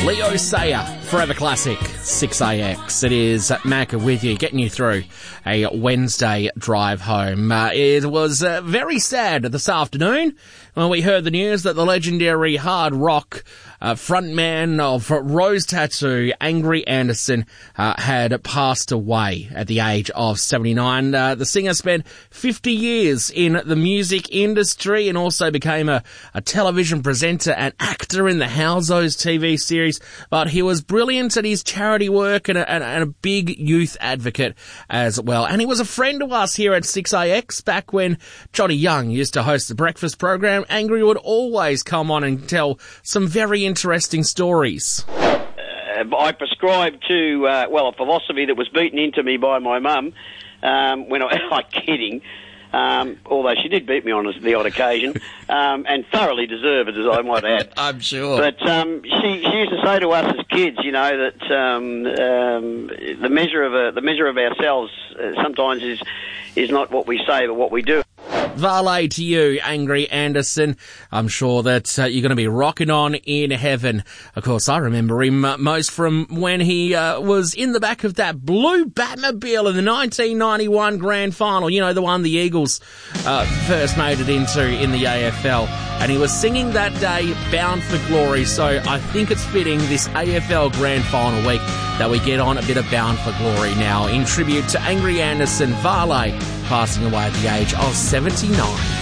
Leo Sayer, Forever Classic, 6AX. It is Macca with you, getting you through a Wednesday drive home. It was very sad this afternoon when we heard the news that the legendary hard rock frontman of Rose Tattoo, Angry Anderson, had passed away at the age of 79. The singer spent 50 years in the music industry and also became a television presenter and actor in the Howzos TV series. But he was brilliant at his charity work and a big youth advocate as well. And he was a friend to us here at 6AX back when Johnny Young used to host the breakfast program. Angry would always come on and tell some very interesting stories. I prescribed to, a philosophy that was beaten into me by my mum when I'm kidding, although she did beat me on the odd occasion, and thoroughly deserved it, as I might add. I'm sure. But she used to say to us as kids, you know, that the measure of ourselves sometimes is not what we say, but what we do. Valet to you, Angry Anderson. I'm sure that you're going to be rocking on in heaven. Of course, I remember him most from when he was in the back of that blue Batmobile in the 1991 Grand Final. You know, the one the Eagles first made it into in the AFL. And he was singing that day, Bound for Glory. So I think it's fitting this AFL Grand Final week that we get on a bit of Bound for Glory now in tribute to Angry Anderson, Valet, passing away at the age of 79.